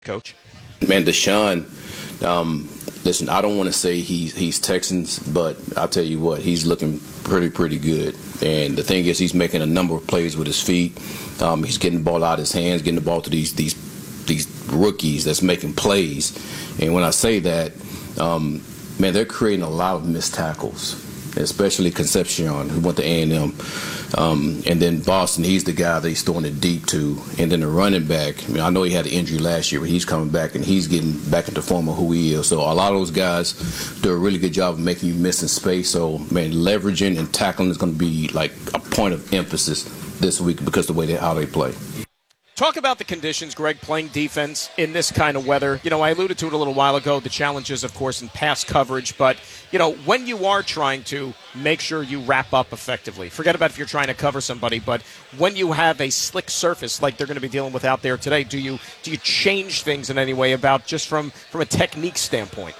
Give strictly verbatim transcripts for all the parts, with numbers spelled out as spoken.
Coach. Man, Deshaun, um, listen, I don't want to say he's, he's Texans, but I'll tell you what, he's looking pretty, pretty good. And the thing is, he's making a number of plays with his feet. Um, he's getting the ball out of his hands, getting the ball to these these these rookies that's making plays. And when I say that, um, man, they're creating a lot of missed tackles, especially Concepcion, who went to A and M. Um, and then Boston, he's the guy that he's throwing it deep to. And then the running back, I mean, I know he had an injury last year, but he's coming back and he's getting back into form of who he is. So a lot of those guys do a really good job of making you miss in space. So, man, leveraging and tackling is going to be like a point of emphasis this week because of the way they, how they play. Talk about the conditions, Greg, playing defense in this kind of weather. You know, I alluded to it a little while ago, the challenges, of course, in pass coverage. But, you know, when you are trying to make sure you wrap up effectively, forget about if you're trying to cover somebody, but when you have a slick surface like they're going to be dealing with out there today, do you do you change things in any way about just from, from a technique standpoint?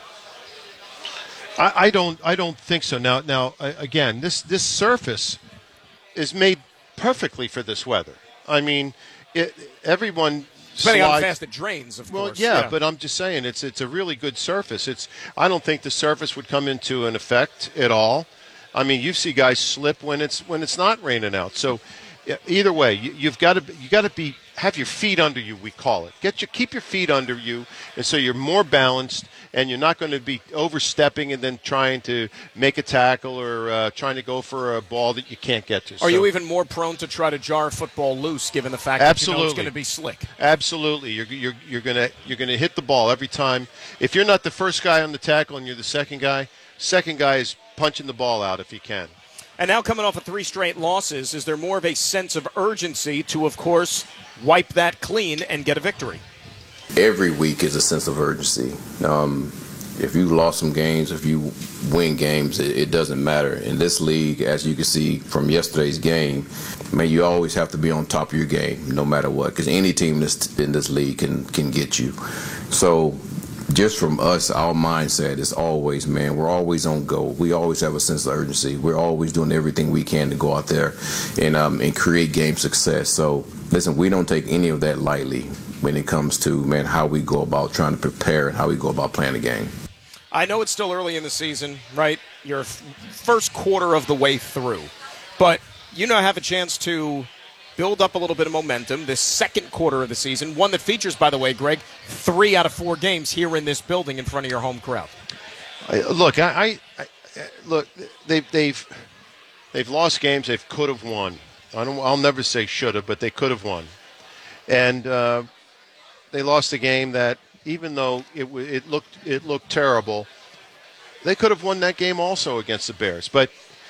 I, I don't I don't think so. Now, now again, this, this surface is made perfectly for this weather. I mean, It, everyone depending slides. on how fast it drains, of well, course. Yeah, yeah, but I'm just saying it's it's a really good surface. It's I don't think the surface would come into an effect at all. I mean, you see guys slip when it's when it's not raining out. So either way, you, you've got to you got to be have your feet under you. We call it. Get your keep your feet under you, and so you're more balanced, and you're not going to be overstepping and then trying to make a tackle or uh, trying to go for a ball that you can't get to. Are so, you even more prone to try to jar a football loose, given the fact absolutely. that you know it's going to be slick? Absolutely, you're you're you're gonna you're gonna hit the ball every time. If you're not the first guy on the tackle and you're the second guy, second guy is punching the ball out if he can. And now coming off of three straight losses, is there more of a sense of urgency to, of course, wipe that clean and get a victory? Every week is a sense of urgency. Um, if you lost some games, if you win games, it, it doesn't matter. In this league, as you can see from yesterday's game, man, you always have to be on top of your game, no matter what, because any team in this, in this league can, can get you. So just from us, our mindset is always, man, we're always on go. We always have a sense of urgency. We're always doing everything we can to go out there and um, and create game success. So, listen, we don't take any of that lightly when it comes to, man, how we go about trying to prepare and how we go about playing the game. I know it's still early in the season, right? You're f- first quarter of the way through. But you now have a chance to build up a little bit of momentum this second quarter of the season, one that features, by the way, Greg, three out of four games here in this building in front of your home crowd. I, look, I, I, I look, they've they've they've lost games they could have won. I don't. I'll never say should have, but they could have won, and uh, they lost a game that, even though it it looked it looked terrible, they could have won that game also against the Bears. But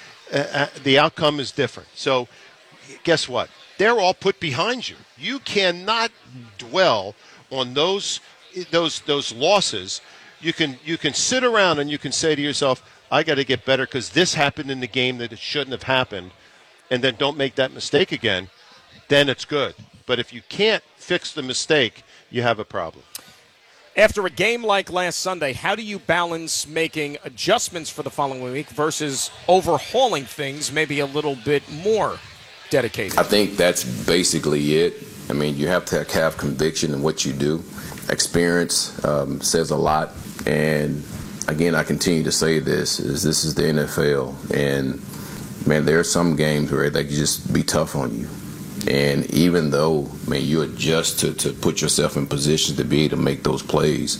uh, the outcome is different. So, guess what? They're all put behind you. You cannot dwell on those those those losses. You can you can sit around and you can say to yourself, I got to get better because this happened in the game that it shouldn't have happened, and then don't make that mistake again. Then it's good. But if you can't fix the mistake, you have a problem. After a game like last Sunday, how do you balance making adjustments for the following week versus overhauling things maybe a little bit more dedicated? I think that's basically it. I mean, you have to have conviction in what you do. Experience um, says a lot. And, again, I continue to say this, is this is the N F L. And, man, there are some games where they can just be tough on you. And even though, man, you adjust to, to put yourself in position to be able to make those plays,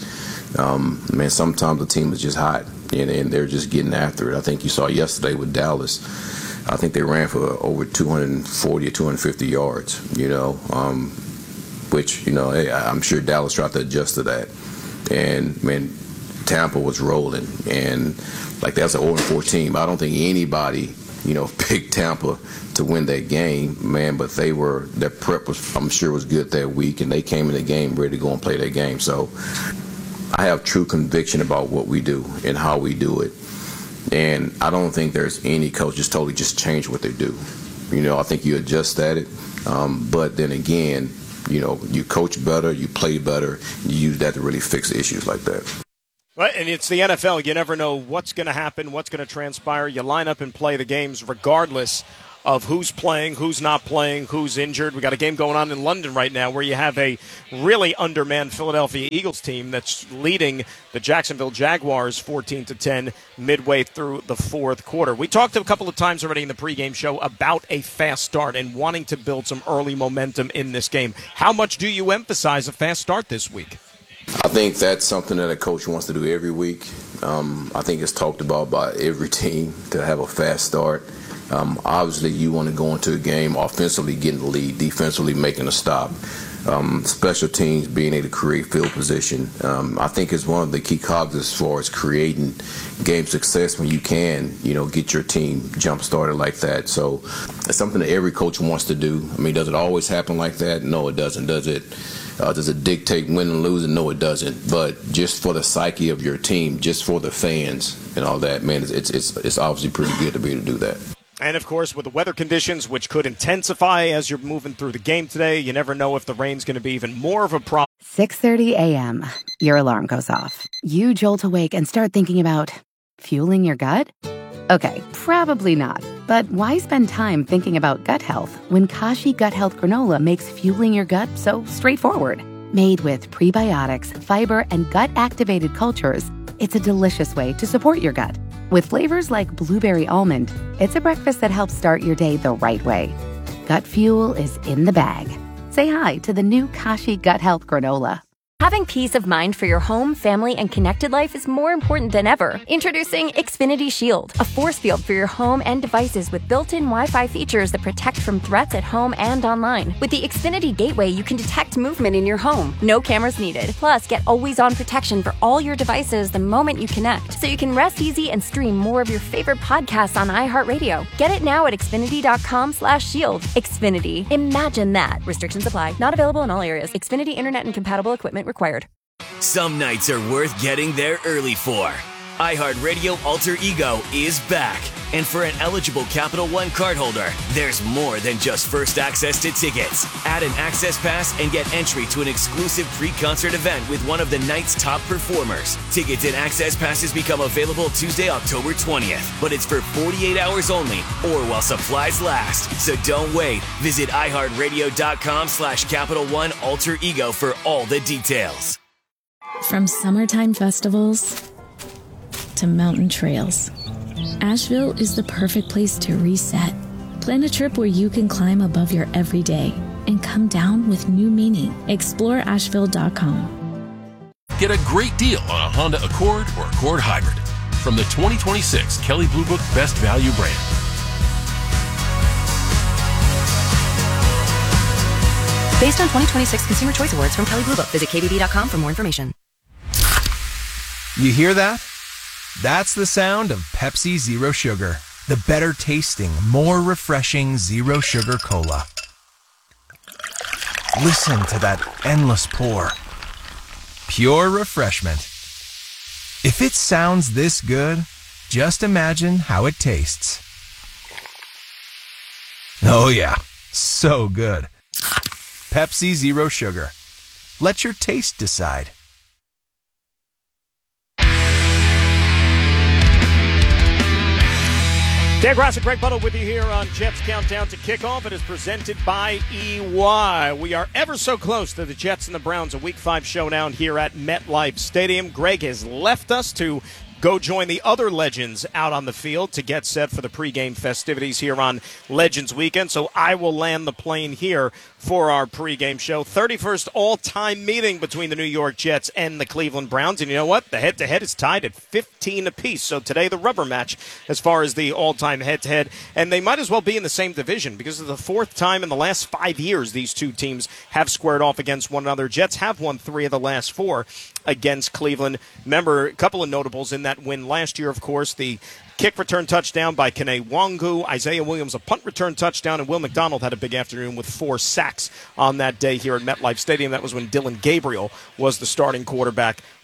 um, man, sometimes the team is just hot, and, and they're just getting after it. I think you saw yesterday with Dallas. I think they ran for over two hundred forty or two hundred fifty yards, you know, um, which, you know, hey, I'm sure Dallas tried to adjust to that. And, man, Tampa was rolling. And, like, that's an oh and four team. I don't think anybody, you know, picked Tampa to win that game, man, but they were, their prep was, I'm sure, was good that week, and they came in the game ready to go and play that game. So I have true conviction about what we do and how we do it. And I don't think there's any coach just totally just change what they do. You know, I think you adjust at it. Um, but then again, you know, you coach better, you play better, you use that to really fix issues like that. Right, and it's the N F L. You never know what's going to happen, what's going to transpire. You line up and play the games regardless of who's playing, who's not playing, who's injured. We got a game going on in London right now where you have a really undermanned Philadelphia Eagles team that's leading the Jacksonville Jaguars fourteen to ten midway through the fourth quarter. We talked a couple of times already in the pregame show about a fast start and wanting to build some early momentum in this game. How much do you emphasize a fast start this week? I think that's something that a coach wants to do every week. Um, I think it's talked about by every team to have a fast start. Um, obviously, you want to go into a game offensively getting the lead, defensively making a stop. Um, special teams being able to create field position. Um, I think is one of the key cogs as far as creating game success when you can, you know, get your team jump started like that. So it's something that every coach wants to do. I mean, does it always happen like that? No, it doesn't. Does it? Uh, does it dictate winning and losing? No, it doesn't. But just for the psyche of your team, just for the fans and all that, man, it's it's it's obviously pretty good to be able to do that. And, of course, with the weather conditions, which could intensify as you're moving through the game today, you never know if the rain's going to be even more of a problem. six thirty a.m. Your alarm goes off. You jolt awake and start thinking about fueling your gut? Okay, probably not. But why spend time thinking about gut health when Kashi Gut Health Granola makes fueling your gut so straightforward? Made with prebiotics, fiber, and gut-activated cultures, it's a delicious way to support your gut. With flavors like blueberry almond, it's a breakfast that helps start your day the right way. Gut fuel is in the bag. Say hi to the new Kashi Gut Health Granola. Having peace of mind for your home, family, and connected life is more important than ever. Introducing Xfinity Shield, a force field for your home and devices with built-in Wi-Fi features that protect from threats at home and online. With the Xfinity Gateway, you can detect movement in your home. No cameras needed. Plus, get always-on protection for all your devices the moment you connect, so you can rest easy and stream more of your favorite podcasts on iHeartRadio. Get it now at Xfinity.com slash shield. Xfinity. Imagine that. Restrictions apply. Not available in all areas. Xfinity Internet and compatible equipment required. Some nights are worth getting there early for. iHeartRadio Alter Ego is back. And for an eligible Capital One cardholder, there's more than just first access to tickets. Add an access pass and get entry to an exclusive pre-concert event with one of the night's top performers. Tickets and access passes become available Tuesday, October twentieth. But it's for forty-eight hours only or while supplies last. So don't wait. Visit iHeartRadio.com slash Capital One Alter Ego for all the details. From summertime festivals to mountain trails, Asheville is the perfect place to reset. Plan a trip where you can climb above your everyday and come down with new meaning. Explore Asheville dot com. Get a great deal on a Honda Accord or Accord Hybrid from the twenty twenty-six Kelley Blue Book Best Value brand. Based on twenty twenty-six Consumer Choice Awards from Kelley Blue Book. Visit K B B dot com for more information. You hear that? That's the sound of Pepsi Zero Sugar, the better tasting, more refreshing Zero Sugar Cola. Listen to that endless pour. Pure refreshment. If it sounds this good, just imagine how it tastes. Oh yeah, so good. Pepsi Zero Sugar. Let your taste decide. Dan Grass and Greg Butler with you here on Jets Countdown to Kickoff. It is presented by E Y. We are ever so close to the Jets and the Browns, a Week five showdown here at MetLife Stadium. Greg has left us to go join the other legends out on the field to get set for the pregame festivities here on Legends Weekend. So I will land the plane here for our pregame show. thirty-first all-time meeting between the New York Jets and the Cleveland Browns. And you know what? The head-to-head is tied at fifteen apiece. So today the rubber match as far as the all-time head-to-head. And they might as well be in the same division because it's the fourth time in the last five years these two teams have squared off against one another. Jets have won three of the last four against Cleveland. Remember, a couple of notables in that win last year, of course, the kick return touchdown by Kene Wangu, Isaiah Williams a punt return touchdown, and Will McDonald had a big afternoon with four sacks on that day here at MetLife Stadium. That was when Dylan Gabriel was the starting quarterback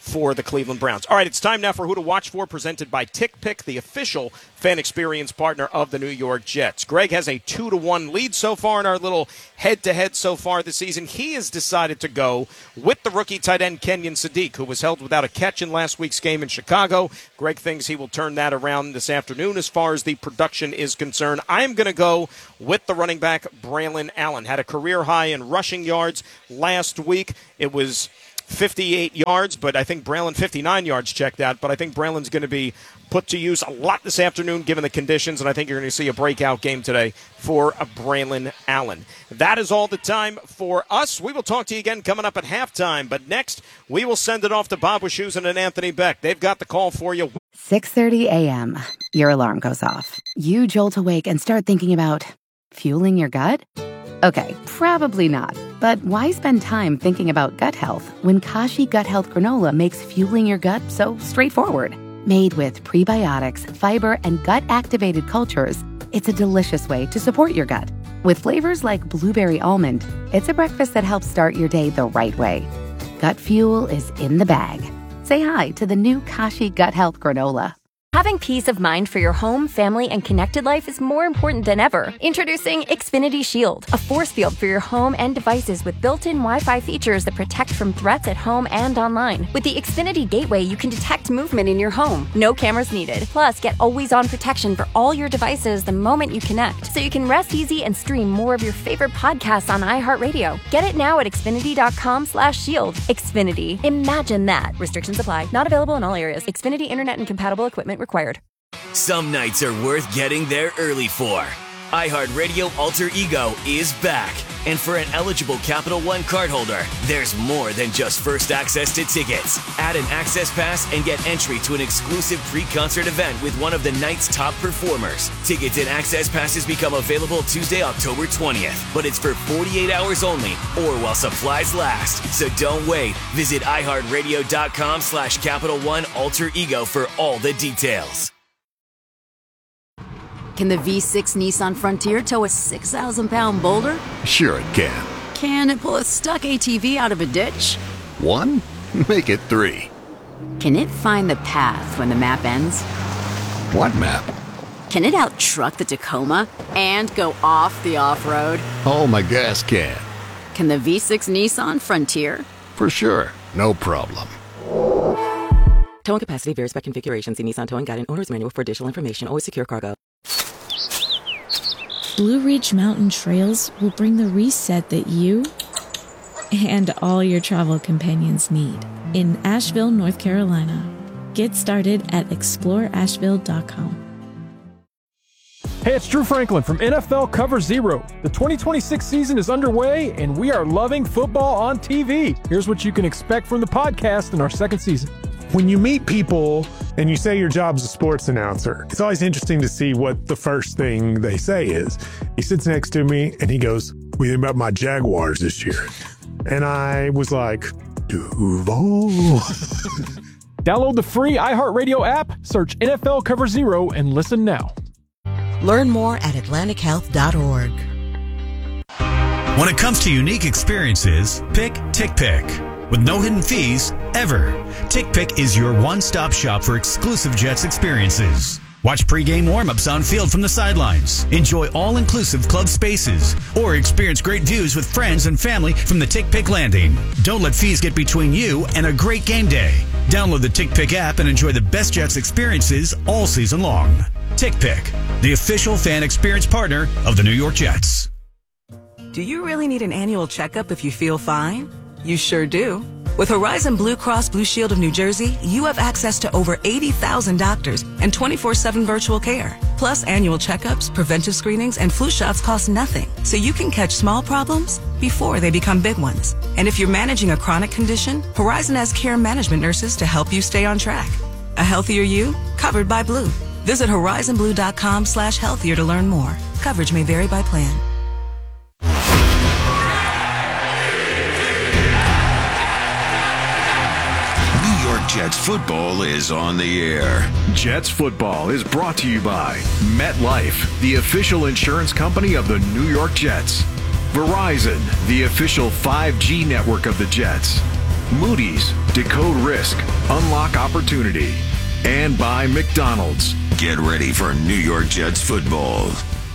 for the Cleveland Browns. All right, it's time now for Who to Watch For, presented by TickPick, the official fan experience partner of the New York Jets. Greg has a two to one lead so far in our little head-to-head so far this season. He has decided to go with the rookie tight end Kenyon Sadiq, who was held without a catch in last week's game in Chicago. Greg thinks he will turn that around this afternoon as far as the production is concerned. I'm going to go with the running back Braylon Allen. Had a career high in rushing yards last week. It was fifty-eight yards, but I think Braylon, fifty-nine yards checked out, but I think Braylon's going to be put to use a lot this afternoon given the conditions, and I think you're going to see a breakout game today for a Braylon Allen. That is all the time for us. We will talk to you again coming up at halftime, but next we will send it off to Bob Wischusen and Anthony Beck. They've got the call for you. six thirty a.m. Your alarm goes off. You jolt awake and start thinking about fueling your gut? Okay, probably not. But why spend time thinking about gut health when Kashi Gut Health Granola makes fueling your gut so straightforward? Made with prebiotics, fiber, and gut-activated cultures, it's a delicious way to support your gut. With flavors like blueberry almond, it's a breakfast that helps start your day the right way. Gut fuel is in the bag. Say hi to the new Kashi Gut Health Granola. Having peace of mind for your home, family, and connected life is more important than ever. Introducing Xfinity Shield, a force field for your home and devices with built-in Wi-Fi features that protect from threats at home and online. With the Xfinity Gateway, you can detect movement in your home. No cameras needed. Plus, get always-on protection for all your devices the moment you connect, so you can rest easy and stream more of your favorite podcasts on iHeartRadio. Get it now at Xfinity.com slash shield. Xfinity. Imagine that. Restrictions apply. Not available in all areas. Xfinity Internet and compatible equipment required. Some nights are worth getting there early for. iHeartRadio Alter Ego is back. And for an eligible Capital One cardholder, there's more than just first access to tickets. Add an access pass and get entry to an exclusive pre-concert event with one of the night's top performers. Tickets and access passes become available Tuesday, October twentieth. But it's for forty-eight hours only or while supplies last. So don't wait. Visit iHeartRadio.com slash Capital One Alter Ego for all the details. Can the V six Nissan Frontier tow a six thousand pound boulder? Sure it can. Can it pull a stuck A T V out of a ditch? One? Make it three. Can it find the path when the map ends? What map? Can it out-truck the Tacoma and go off the off-road? Oh, my gas can. Can the V six Nissan Frontier? For sure. No problem. Towing capacity varies by configuration. See Nissan Towing Guide and Owner's Manual for additional information. Always secure cargo. Blue Ridge Mountain Trails will bring the reset that you and all your travel companions need in Asheville, North Carolina. Get started at explore asheville dot com. Hey, it's Drew Franklin from N F L Cover Zero. The twenty twenty-six season is underway, and we are loving football on T V. Here's what you can expect from the podcast in our second season. When you meet people and you say your job's a sports announcer, it's always interesting to see what the first thing they say is. He sits next to me and he goes, "What do you think about my Jaguars this year?" And I was like, Duval. Download the free iHeartRadio app, search N F L Cover Zero, and listen now. Learn more at atlantic health dot org. When it comes to unique experiences, pick TickPick. With no hidden fees, ever. TickPick is your one-stop shop for exclusive Jets experiences. Watch pregame warm-ups on field from the sidelines. Enjoy all-inclusive club spaces. Or experience great views with friends and family from the TickPick landing. Don't let fees get between you and a great game day. Download the TickPick app and enjoy the best Jets experiences all season long. TickPick, the official fan experience partner of the New York Jets. Do you really need an annual checkup if you feel fine? You sure do. With Horizon Blue Cross Blue Shield of New Jersey, you have access to over eighty thousand doctors and twenty-four seven virtual care. Plus, annual checkups, preventive screenings, and flu shots cost nothing, so you can catch small problems before they become big ones. And if you're managing a chronic condition, Horizon has care management nurses to help you stay on track. A healthier you, covered by Blue. Visit horizon blue dot com slash healthier to learn more. Coverage may vary by plan. Jets football is on the air. Jets football is brought to you by MetLife, the official insurance company of the New York Jets. Verizon, the official five G network of the Jets. Moody's, decode risk, unlock opportunity. And by McDonald's. Get ready for New York Jets football.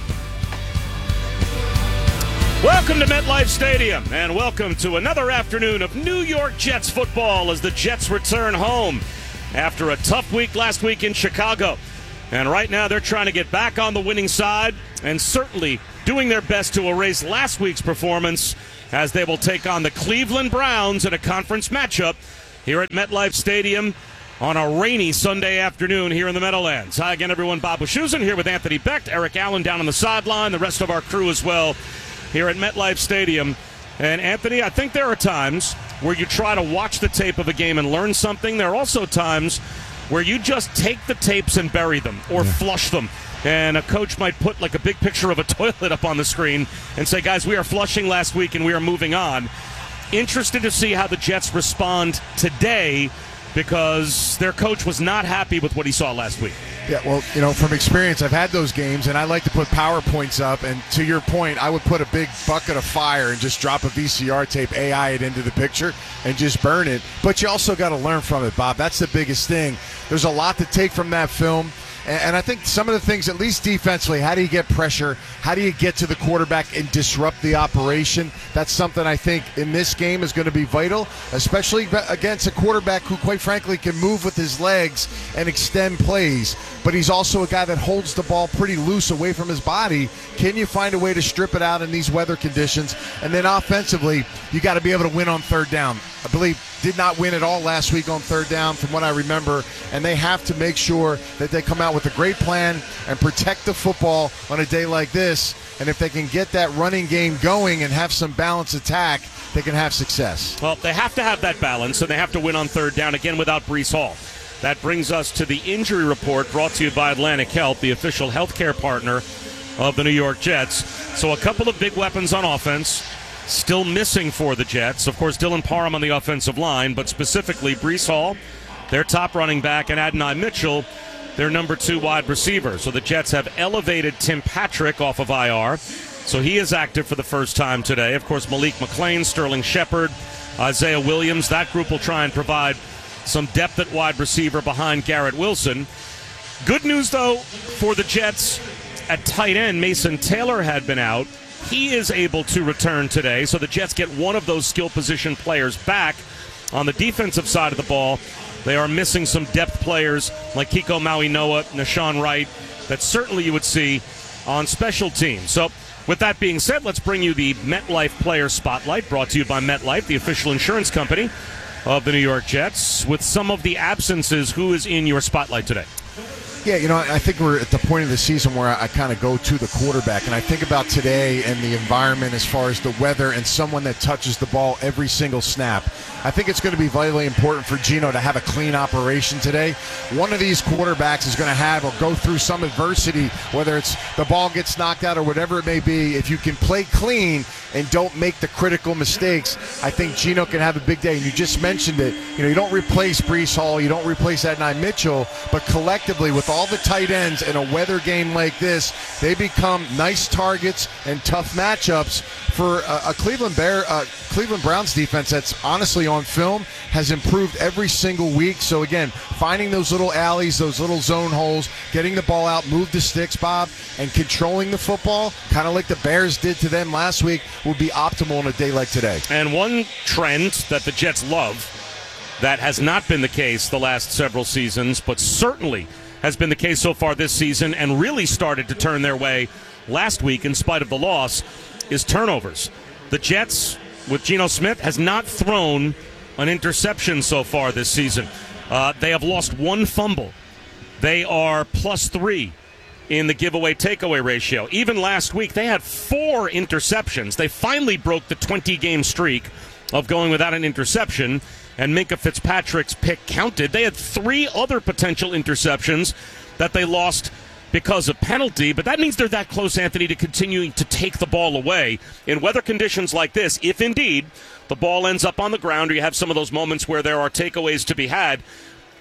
Welcome to MetLife Stadium, and welcome to another afternoon of New York Jets football as the Jets return home after a tough week last week in Chicago. And right now they're trying to get back on the winning side and certainly doing their best to erase last week's performance as they will take on the Cleveland Browns in a conference matchup here at MetLife Stadium on a rainy Sunday afternoon here in the Meadowlands. Hi again, everyone. Bob Wischusen here with Anthony Becht, Eric Allen down on the sideline, the rest of our crew as well here at MetLife Stadium. And Anthony, I think there are times where you try to watch the tape of a game and learn something. There are also times where you just take the tapes and bury them or yeah. flush them. And a coach might put like a big picture of a toilet up on the screen and say, guys, we are flushing last week and we are moving on. Interested to see how the Jets respond today because their coach was not happy with what he saw last week. Yeah, well, you know, from experience, I've had those games, and I like to put PowerPoints up. And to your point, I would put a big bucket of fire and just drop a V C R tape, A I it into the picture, and just burn it. But you also got to learn from it, Bob. That's the biggest thing. There's a lot to take from that film. And I think some of the things, at least defensively, how do you get pressure? How do you get to the quarterback and disrupt the operation? That's something I think in this game is going to be vital, especially against a quarterback who, quite frankly, can move with his legs and extend plays. But he's also a guy that holds the ball pretty loose away from his body. Can you find a way to strip it out in these weather conditions? And then offensively, you got to be able to win on third down. I believe did not win at all last week on third down from what I remember, and they have to make sure that they come out with a great plan and protect the football on a day like this. And if they can get that running game going and have some balanced attack, they can have success. Well, they have to have that balance, and they have to win on third down, again, without Breece Hall. That brings us to the injury report brought to you by Atlantic Health, the official healthcare partner of the New York Jets. So a couple of big weapons on offense still missing for the Jets. Of course, Dylan Parham on the offensive line, but specifically Breece Hall, their top running back, and Adonai Mitchell, their number two wide receiver. So the Jets have elevated Tim Patrick off of I R. So he is active for the first time today. Of course, Malik McClain, Sterling Shepard, Isaiah Williams. That group will try and provide some depth at wide receiver behind Garrett Wilson. Good news, though, for the Jets at tight end. Mason Taylor had been out. He is able to return today, so the Jets get one of those skill position players back. On the defensive side of the ball, they are missing some depth players like Kiko Maui-Noa, Nashawn Wright, that certainly you would see on special teams. So with that being said, let's bring you the MetLife Player Spotlight, brought to you by MetLife, the official insurance company of the New York Jets. With some of the absences, who is in your spotlight today? Yeah, you know, I think we're at the point of the season where I, I kind of go to the quarterback, and I think about today and the environment as far as the weather and someone that touches the ball every single snap. I think it's going to be vitally important for Geno to have a clean operation today. One of these quarterbacks is going to have or go through some adversity, whether it's the ball gets knocked out or whatever it may be. If you can play clean and don't make the critical mistakes, I think Geno can have a big day. And you just mentioned it. You know, you don't replace Breece Hall, you don't replace Adonai Mitchell, but collectively with all the tight ends in a weather game like this, they become nice targets and tough matchups for a, a Cleveland Bear, uh, Cleveland Browns defense that's honestly on film has improved every single week. So again, finding those little alleys, those little zone holes, getting the ball out, move the sticks, Bob, and controlling the football, kind of like the Bears did to them last week, will be optimal on a day like today. And one trend that the Jets love that has not been the case the last several seasons, but certainly has been the case so far this season and really started to turn their way last week in spite of the loss, is turnovers. The Jets, with Geno Smith, has not thrown an interception so far this season. Uh, they have lost one fumble. They are plus three in the giveaway takeaway ratio. Even last week, they had four interceptions. They finally broke the twenty-game streak of going without an interception, and Minkah Fitzpatrick's pick counted. They had three other potential interceptions that they lost because of penalty, but that means they're that close, Anthony, to continuing to take the ball away. In weather conditions like this, if indeed the ball ends up on the ground or you have some of those moments where there are takeaways to be had,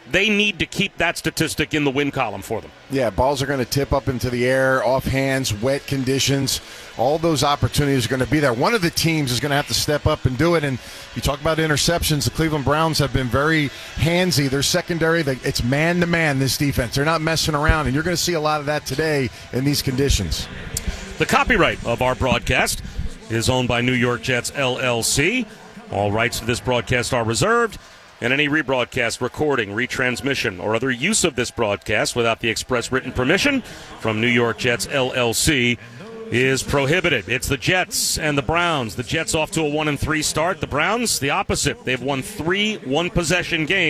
they need to keep that statistic in the win column for them. Yeah, balls are going to tip up into the air, off hands, wet conditions. All those opportunities are going to be there. One of the teams is going to have to step up and do it. And you talk about interceptions. The Cleveland Browns have been very handsy. Their secondary, it's man-to-man, this defense. They're not messing around, and you're going to see a lot of that today in these conditions. The copyright of our broadcast is owned by New York Jets, L L C. All rights to this broadcast are reserved, and any rebroadcast, recording, retransmission, or other use of this broadcast without the express written permission from New York Jets, L L C is prohibited. It's the Jets and the Browns. The Jets off to a one and three start. The Browns, the opposite. They've won three one-possession games.